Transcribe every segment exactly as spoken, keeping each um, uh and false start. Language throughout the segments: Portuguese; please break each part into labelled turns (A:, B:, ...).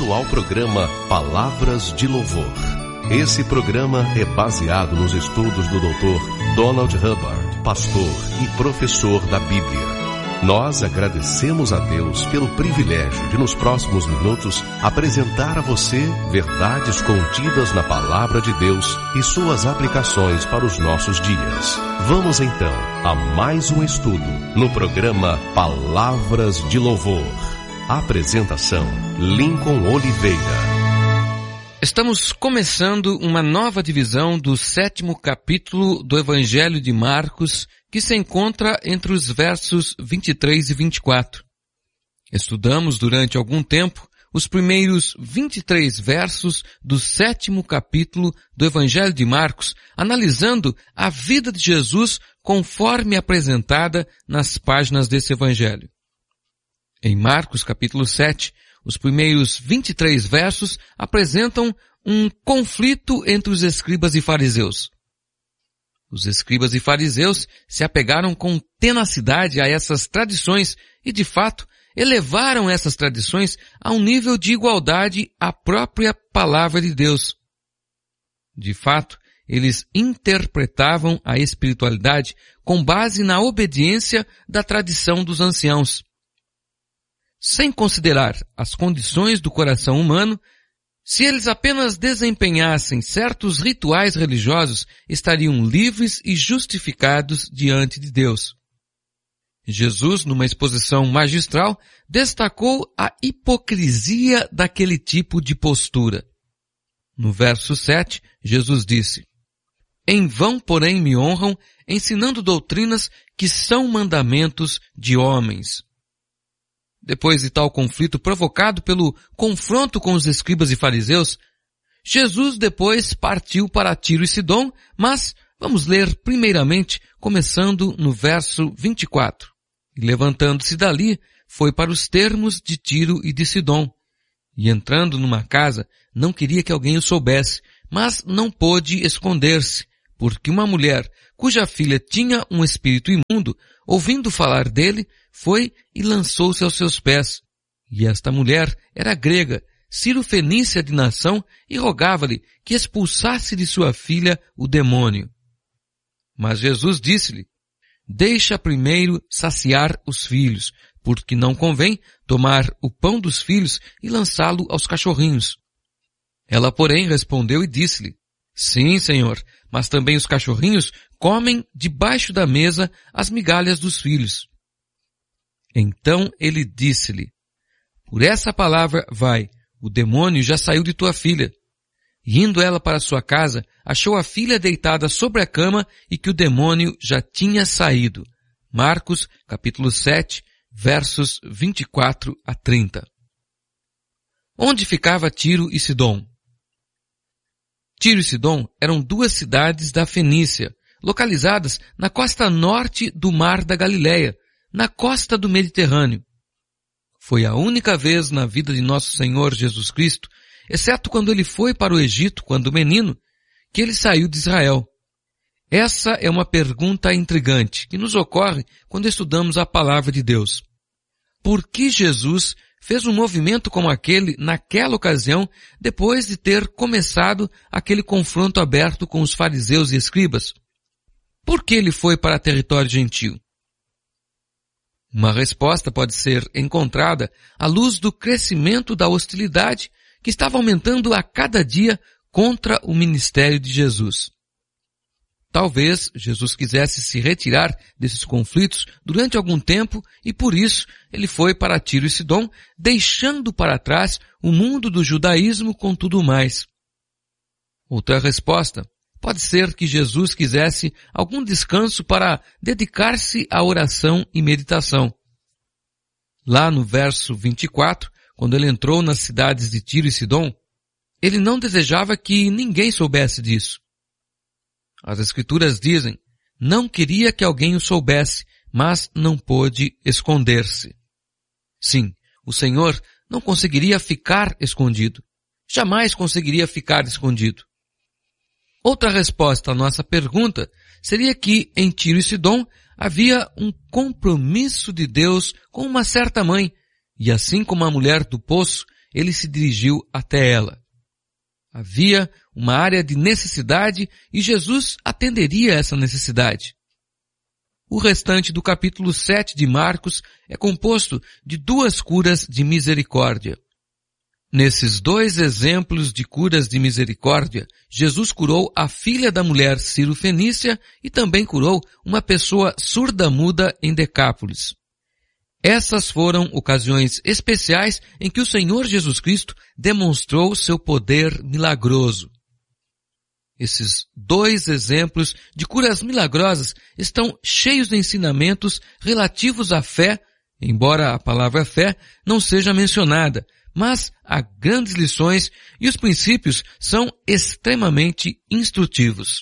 A: bem-vindo ao programa Palavras de Louvor. Esse programa é baseado nos estudos do doutor Donald Hubbard, pastor e professor da Bíblia. Nós agradecemos a Deus pelo privilégio de, nos próximos minutos, apresentar a você verdades contidas na Palavra de Deus e suas aplicações para os nossos dias. Vamos então a mais um estudo no programa Palavras de Louvor. Apresentação: Lincoln Oliveira.
B: Estamos começando uma nova divisão do sétimo capítulo do Evangelho de Marcos, que se encontra entre os versos vinte e três e vinte e quatro. Estudamos durante algum tempo os primeiros vinte e três versos do sétimo capítulo do Evangelho de Marcos, analisando a vida de Jesus conforme apresentada nas páginas desse Evangelho. Em Marcos capítulo sete, os primeiros vinte e três versos apresentam um conflito entre os escribas e fariseus. Os escribas e fariseus se apegaram com tenacidade a essas tradições e, de fato, elevaram essas tradições a um nível de igualdade à própria palavra de Deus. De fato, eles interpretavam a espiritualidade com base na obediência da tradição dos anciãos. Sem considerar as condições do coração humano, se eles apenas desempenhassem certos rituais religiosos, estariam livres e justificados diante de Deus. Jesus, numa exposição magistral, destacou a hipocrisia daquele tipo de postura. No verso sete, Jesus disse: "Em vão, porém, me honram, ensinando doutrinas que são mandamentos de homens." Depois de tal conflito provocado pelo confronto com os escribas e fariseus, Jesus depois partiu para Tiro e Sidom, mas vamos ler primeiramente, começando no verso vinte e quatro. E levantando-se dali, foi para os termos de Tiro e de Sidom. E entrando numa casa, não queria que alguém o soubesse, mas não pôde esconder-se, porque uma mulher, cuja filha tinha um espírito imundo, ouvindo falar dele, foi e lançou-se aos seus pés. E esta mulher era grega, cirofenícia de nação, e rogava-lhe que expulsasse de sua filha o demônio. Mas Jesus disse-lhe: "Deixa primeiro saciar os filhos, porque não convém tomar o pão dos filhos e lançá-lo aos cachorrinhos." Ela, porém, respondeu e disse-lhe: "Sim, Senhor, mas também os cachorrinhos comem debaixo da mesa as migalhas dos filhos." Então ele disse-lhe: "Por essa palavra vai, o demônio já saiu de tua filha." E indo ela para sua casa, achou a filha deitada sobre a cama e que o demônio já tinha saído. Marcos, capítulo sete, versos vinte e quatro a trinta. Onde ficava Tiro e Sidom? Tiro e Sidom eram duas cidades da Fenícia, localizadas na costa norte do Mar da Galileia, na costa do Mediterrâneo. Foi a única vez na vida de nosso Senhor Jesus Cristo, exceto quando ele foi para o Egito, quando menino, que ele saiu de Israel. Essa é uma pergunta intrigante que nos ocorre quando estudamos a palavra de Deus. Por que Jesus fez um movimento como aquele naquela ocasião, depois de ter começado aquele confronto aberto com os fariseus e escribas? Por que ele foi para território gentil? Uma resposta pode ser encontrada à luz do crescimento da hostilidade que estava aumentando a cada dia contra o ministério de Jesus. Talvez Jesus quisesse se retirar desses conflitos durante algum tempo e por isso ele foi para Tiro e Sidom, deixando para trás o mundo do judaísmo com tudo mais. Outra resposta pode ser que Jesus quisesse algum descanso para dedicar-se à oração e meditação. Lá no verso vinte e quatro, quando ele entrou nas cidades de Tiro e Sidom, ele não desejava que ninguém soubesse disso. As Escrituras dizem: "Não queria que alguém o soubesse, mas não pôde esconder-se." Sim, o Senhor não conseguiria ficar escondido. Jamais conseguiria ficar escondido. Outra resposta à nossa pergunta seria que em Tiro e Sidom havia um compromisso de Deus com uma certa mãe, e assim como a mulher do poço, ele se dirigiu até ela. Havia uma área de necessidade e Jesus atenderia essa necessidade. O restante do capítulo sete de Marcos é composto de duas curas de misericórdia. Nesses dois exemplos de curas de misericórdia, Jesus curou a filha da mulher Ciro-fenícia e também curou uma pessoa surda-muda em Decápolis. Essas foram ocasiões especiais em que o Senhor Jesus Cristo demonstrou seu poder milagroso. Esses dois exemplos de curas milagrosas estão cheios de ensinamentos relativos à fé, embora a palavra fé não seja mencionada, mas há grandes lições e os princípios são extremamente instrutivos.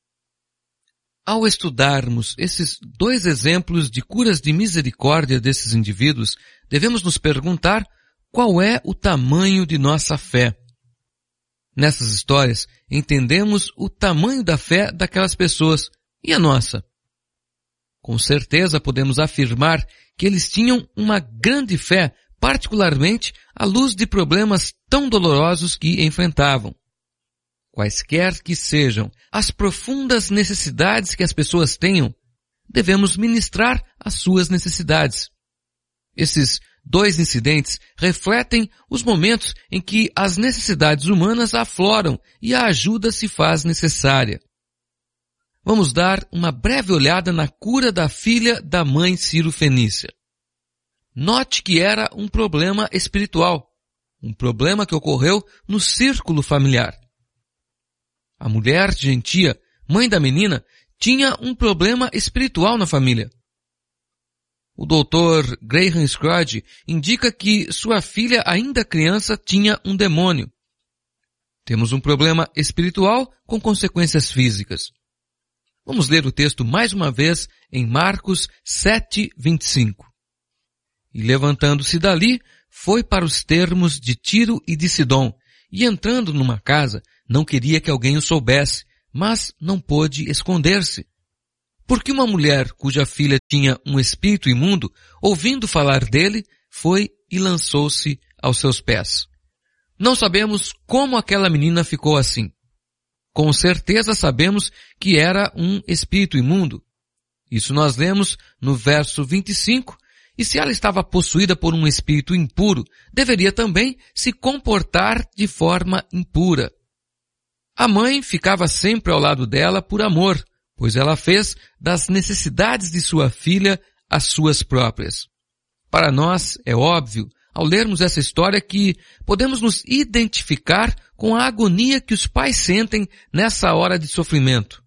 B: Ao estudarmos esses dois exemplos de curas de misericórdia desses indivíduos, devemos nos perguntar qual é o tamanho de nossa fé. Nessas histórias, entendemos o tamanho da fé daquelas pessoas e a nossa. Com certeza podemos afirmar que eles tinham uma grande fé, particularmente à luz de problemas tão dolorosos que enfrentavam. Quaisquer que sejam as profundas necessidades que as pessoas tenham, devemos ministrar as suas necessidades. Esses dois incidentes refletem os momentos em que as necessidades humanas afloram e a ajuda se faz necessária. Vamos dar uma breve olhada na cura da filha da mãe Ciro-fenícia. Note que era um problema espiritual, um problema que ocorreu no círculo familiar. A mulher gentia, mãe da menina, tinha um problema espiritual na família. O doutor Graham Scroggie indica que sua filha, ainda criança, tinha um demônio. Temos um problema espiritual com consequências físicas. Vamos ler o texto mais uma vez em Marcos sete, vinte e cinco. E levantando-se dali, foi para os termos de Tiro e de Sidom, e entrando numa casa, não queria que alguém o soubesse, mas não pôde esconder-se. Porque uma mulher cuja filha tinha um espírito imundo, ouvindo falar dele, foi e lançou-se aos seus pés. Não sabemos como aquela menina ficou assim. Com certeza sabemos que era um espírito imundo. Isso nós lemos no verso vinte e cinco, e se ela estava possuída por um espírito impuro, deveria também se comportar de forma impura. A mãe ficava sempre ao lado dela por amor, pois ela fez das necessidades de sua filha as suas próprias. Para nós, é óbvio, ao lermos essa história, que podemos nos identificar com a agonia que os pais sentem nessa hora de sofrimento.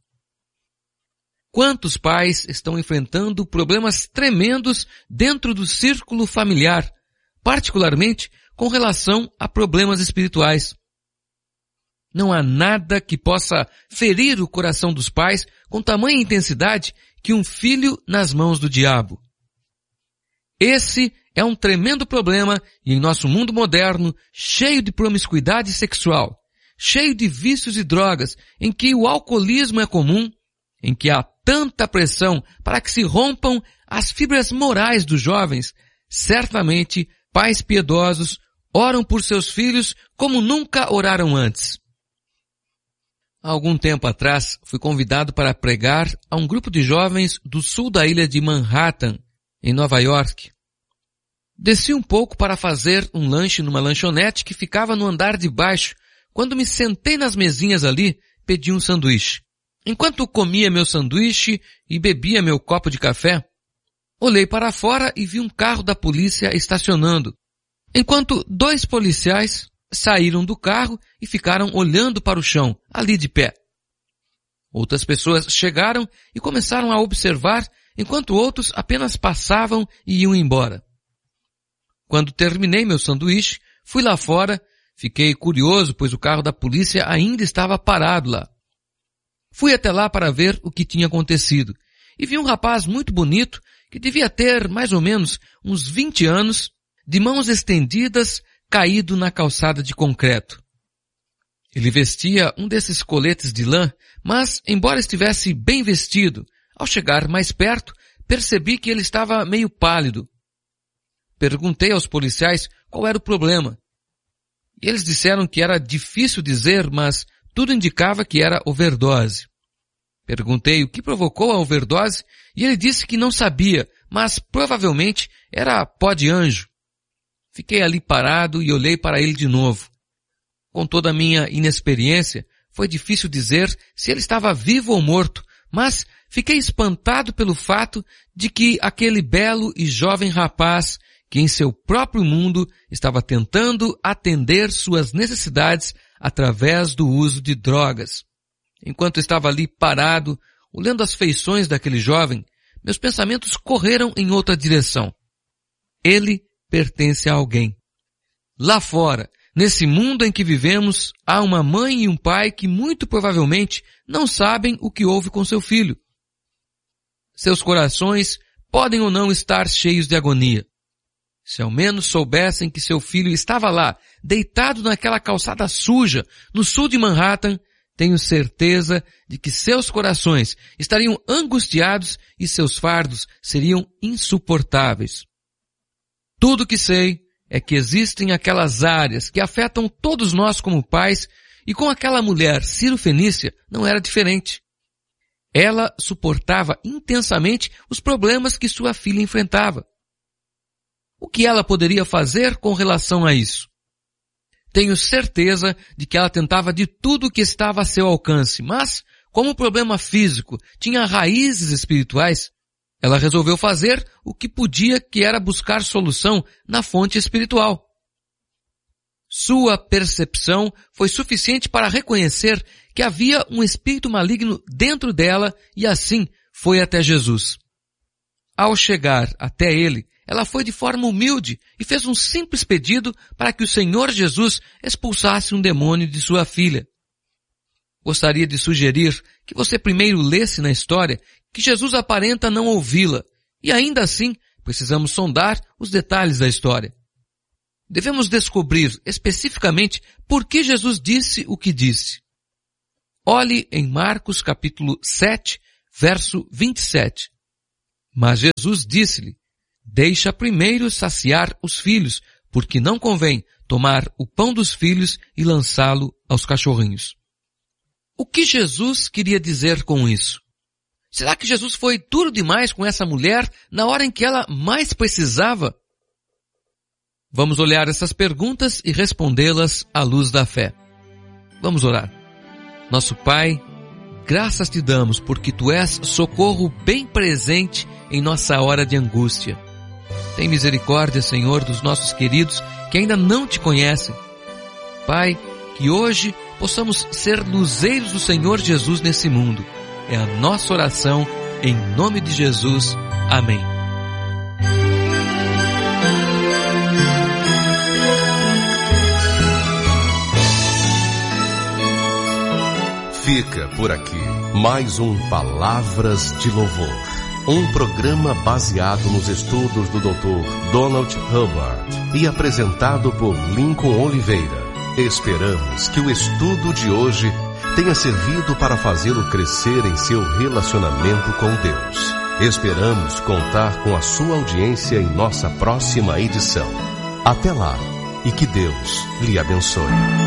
B: Quantos pais estão enfrentando problemas tremendos dentro do círculo familiar, particularmente com relação a problemas espirituais? Não há nada que possa ferir o coração dos pais com tamanha intensidade que um filho nas mãos do diabo. Esse é um tremendo problema e em nosso mundo moderno, cheio de promiscuidade sexual, cheio de vícios e drogas, em que o alcoolismo é comum, em que há tanta pressão para que se rompam as fibras morais dos jovens, certamente pais piedosos oram por seus filhos como nunca oraram antes. Há algum tempo atrás, fui convidado para pregar a um grupo de jovens do sul da ilha de Manhattan, em Nova York. Desci um pouco para fazer um lanche numa lanchonete que ficava no andar de baixo. Quando me sentei nas mesinhas ali, pedi um sanduíche. Enquanto comia meu sanduíche e bebia meu copo de café, olhei para fora e vi um carro da polícia estacionando, enquanto dois policiais saíram do carro e ficaram olhando para o chão, ali de pé. Outras pessoas chegaram e começaram a observar, enquanto outros apenas passavam e iam embora. Quando terminei meu sanduíche, fui lá fora, fiquei curioso, pois o carro da polícia ainda estava parado lá. Fui até lá para ver o que tinha acontecido e vi um rapaz muito bonito que devia ter mais ou menos uns vinte anos, de mãos estendidas, caído na calçada de concreto. Ele vestia um desses coletes de lã, mas, embora estivesse bem vestido, ao chegar mais perto, percebi que ele estava meio pálido. Perguntei aos policiais qual era o problema. E eles disseram que era difícil dizer, mas tudo indicava que era overdose. Perguntei o que provocou a overdose e ele disse que não sabia, mas provavelmente era pó de anjo. Fiquei ali parado e olhei para ele de novo. Com toda a minha inexperiência, foi difícil dizer se ele estava vivo ou morto, mas fiquei espantado pelo fato de que aquele belo e jovem rapaz, que em seu próprio mundo estava tentando atender suas necessidades através do uso de drogas. Enquanto estava ali parado, olhando as feições daquele jovem, meus pensamentos correram em outra direção. Ele pertence a alguém. Lá fora, nesse mundo em que vivemos, há uma mãe e um pai que muito provavelmente não sabem o que houve com seu filho. Seus corações podem ou não estar cheios de agonia. Se ao menos soubessem que seu filho estava lá, deitado naquela calçada suja, no sul de Manhattan, tenho certeza de que seus corações estariam angustiados e seus fardos seriam insuportáveis. Tudo que sei é que existem aquelas áreas que afetam todos nós como pais, e com aquela mulher Ciro-Fenícia não era diferente. Ela suportava intensamente os problemas que sua filha enfrentava. O que ela poderia fazer com relação a isso? Tenho certeza de que ela tentava de tudo o que estava a seu alcance, mas, como o problema físico tinha raízes espirituais, ela resolveu fazer o que podia, que era buscar solução na fonte espiritual. Sua percepção foi suficiente para reconhecer que havia um espírito maligno dentro dela e assim foi até Jesus. Ao chegar até ele, ela foi de forma humilde e fez um simples pedido para que o Senhor Jesus expulsasse um demônio de sua filha. Gostaria de sugerir que você primeiro lesse na história que Jesus aparenta não ouvi-la, e ainda assim precisamos sondar os detalhes da história. Devemos descobrir especificamente por que Jesus disse o que disse. Olhe em Marcos capítulo sete, verso vinte e sete. Mas Jesus disse-lhe: deixa primeiro saciar os filhos, porque não convém tomar o pão dos filhos e lançá-lo aos cachorrinhos. O que Jesus queria dizer com isso? Será que Jesus foi duro demais com essa mulher na hora em que ela mais precisava? Vamos olhar essas perguntas e respondê-las à luz da fé. Vamos orar. Nosso Pai, graças te damos porque tu és socorro bem presente em nossa hora de angústia. Tem misericórdia, Senhor, dos nossos queridos que ainda não te conhecem. Pai, que hoje possamos ser luzeiros do Senhor Jesus nesse mundo. É a nossa oração, em nome de Jesus. Amém.
A: Fica por aqui mais um Palavras de Louvor. Um programa baseado nos estudos do doutor Donald Hubbard e apresentado por Lincoln Oliveira. Esperamos que o estudo de hoje tenha servido para fazê-lo crescer em seu relacionamento com Deus. Esperamos contar com a sua audiência em nossa próxima edição. Até lá e que Deus lhe abençoe.